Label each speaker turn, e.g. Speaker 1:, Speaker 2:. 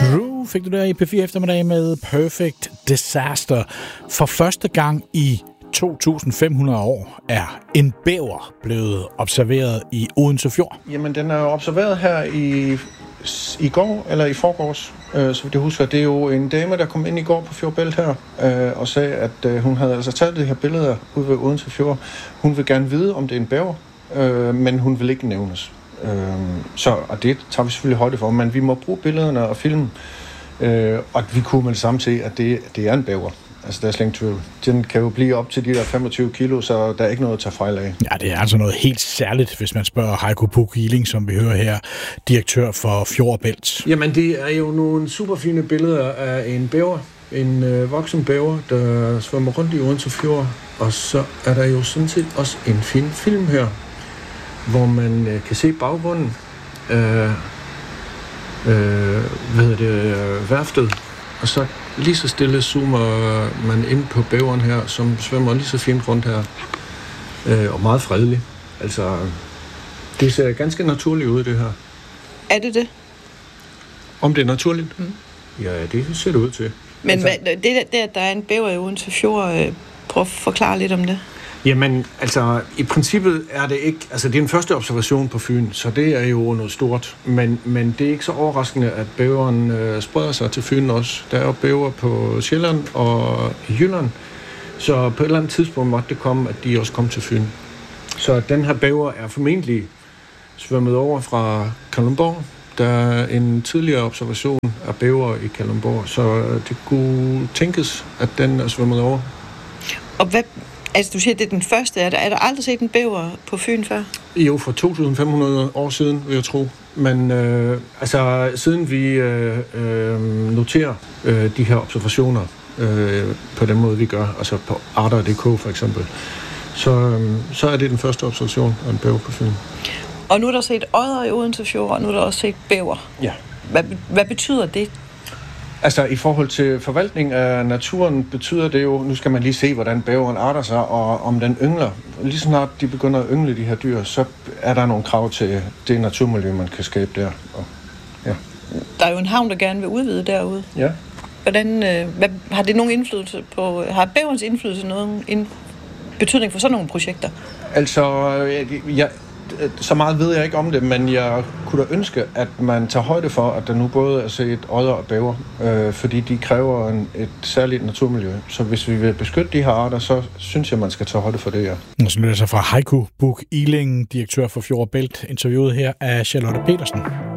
Speaker 1: Drew fik du der i P4 eftermiddag med Perfect Disaster. For første gang i 2.500 år er en bæver blevet observeret i Odense Fjord.
Speaker 2: Jamen, den er jo observeret her i går, eller i forgårs, så det husker. Det er jo en dame, der kom ind i går på Fjord Bælt her, og sagde, at hun havde altså taget de her billeder ude ved Odense Fjord. Hun vil gerne vide, om det er en bæver, men hun vil ikke nævnes. Og det tager vi selvfølgelig højde for, men vi må bruge billederne og filmen, og vi kunne med det samme se, at det er en bæver. Altså, der er slet ingen tvivl. Den kan jo blive op til de der 25 kilo, så der er ikke noget at tage fejl af.
Speaker 1: Ja, det er altså noget helt særligt, hvis man spørger Heiko Buch Iling, som vi hører her, direktør for Fjord Bælt.
Speaker 3: Jamen, det er jo nogle super fine billeder af en bæver. En voksen bæver, der svømmer rundt i Odense Fjord. Og så er der jo sådan set også en fin film her, hvor man kan se baggrunden af værftet. Og så lige så stille zoomer man ind på bæveren her, som svømmer lige så fint rundt her. Og meget fredelig. Altså, det ser ganske naturligt ud, det her.
Speaker 4: Er det det?
Speaker 3: Om det er naturligt? Ja, det ser det ud til.
Speaker 4: Men altså, det at der er en bæver i Odense Fjord, prøv at forklare lidt om det.
Speaker 3: Jamen, altså, i princippet er det ikke... Altså, det er en første observation på Fyn, så det er jo noget stort. Men det er ikke så overraskende, at bæveren spreder sig til Fyn også. Der er jo bæver på Sjælland og i Jylland. Så på et eller andet tidspunkt måtte det komme, at de også kom til Fyn. Så den her bæver er formentlig svømmet over fra Kalundborg. Der er en tidligere observation af bæver i Kalundborg, så det kunne tænkes, at den er svømmet over.
Speaker 4: Og hvad... Altså, du siger, det er den første. Er der aldrig set en bæver på Fyn før?
Speaker 3: Jo, for 2.500 år siden, vil jeg tro. Men siden vi noterer de her observationer på den måde, vi gør, altså på arter.dk for eksempel, så er det den første observation af en bæver på Fyn.
Speaker 4: Og nu er der set odder i Odense Fjord, og nu er der også set bæver.
Speaker 3: Ja.
Speaker 4: Hvad betyder det?
Speaker 2: Altså, i forhold til forvaltning af naturen betyder det jo, nu skal man lige se, hvordan bæveren arter sig, og om den yngler. Lige snart de begynder at yngle de her dyr, så er der nogle krav til det naturmiljø, man kan skabe der. Og, ja.
Speaker 4: Der er jo en havn, der gerne vil udvide derude.
Speaker 2: Ja.
Speaker 4: Hvordan, har det nogen indflydelse på, har bæverens indflydelse nogen betydning for sådan nogle projekter?
Speaker 2: Altså, så meget ved jeg ikke om det, men jeg kunne da ønske, at man tager højde for, at der nu både er set odder og bæver, fordi de kræver et særligt naturmiljø. Så hvis vi vil beskytte de her arter, så synes jeg, man skal tage højde for det, ja.
Speaker 1: Og så lyder det så fra Heiko Buch Iling, direktør for Fjord Bælt, interviewet her af Charlotte Petersen.